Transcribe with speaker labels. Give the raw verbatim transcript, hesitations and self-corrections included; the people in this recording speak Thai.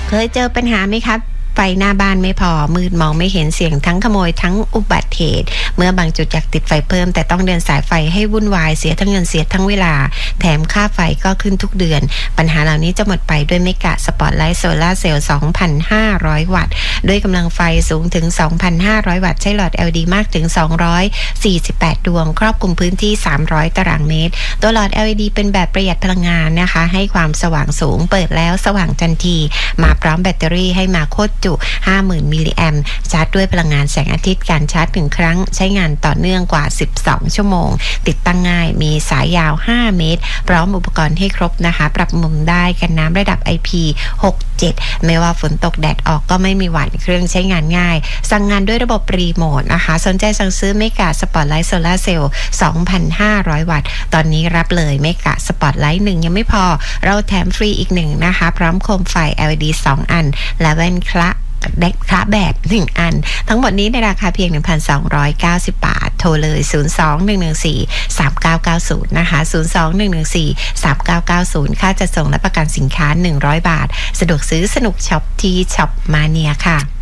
Speaker 1: เคยเจอปัญหาไหมครับไฟหน้าบ้านไม่พอมืดมองไม่เห็นเสี่ยงทั้งขโมยทั้งอุบัติเหตุเมื่อบางจุดอยากติดไฟเพิ่มแต่ต้องเดินสายไฟให้วุ่นวายเสียทั้งเงินเสียทั้งเวลาแถมค่าไฟก็ขึ้นทุกเดือนปัญหาเหล่านี้จะหมดไปด้วยเมกะสปอตไลท์โซลาร์เซลล์ สองพันห้าร้อย วัตต์ด้วยกำลังไฟสูงถึง สองพันห้าร้อย วัตต์ใช้หลอด แอล อี ดี มากถึงสองร้อยสี่สิบแปดดวงครอบคลุมพื้นที่สามร้อยตารางเมตรตัวหลอด แอล อี ดี เป็นแบบประหยัดพลังงานนะคะให้ความสว่างสูงเปิดแล้วสว่างทันทีมาพร้อมแบตเตอรี่ให้มาโคตรจุ ห้าหมื่น มิลลิแอมป์ชาร์จด้วยพลังงานแสงอาทิตย์การชาร์จหนึ่งครั้งใช้งานต่อเนื่องกว่าสิบสองชั่วโมงติดตั้งง่ายมีสายยาวห้าเมตรพร้อมอุปกรณ์ให้ครบนะคะปรับมุมได้กันน้ำระดับ ไอ พี หก เจ็ด ไม่ว่าฝนตกแดดออกก็ไม่มีหวั่นเครื่องใช้งานง่ายสั่งงานด้วยระบบรีโมทนะคะสนใจสั่งซื้อเมกะสปอตไลท์โซลาร์เซลล์ สองพันห้าร้อย วัตต์ตอนนี้รับเลยเมกะสปอตไลท์หนึ่งยังไม่พอเราแถมฟรีอีกหนึ่งนะคะพร้อมโคมไฟ แอล อี ดี สอง อันและแว่นคละเด็กคละแบบหนึ่งอันทั้งหมดนี้ในราคาเพียง หนึ่งพันสองร้อยเก้าสิบ บาทโทรเลย ศูนย์ สอง หนึ่ง หนึ่ง สี่ สาม เก้า เก้า ศูนย์ นะคะ ศูนย์ สอง หนึ่ง หนึ่ง สี่ สาม เก้า เก้า ศูนย์ ค่าจัดส่งและประกันสินค้าหนึ่งร้อยบาทสะดวกซื้อสนุกช็อปที่ช็อปมาเนียค่ะ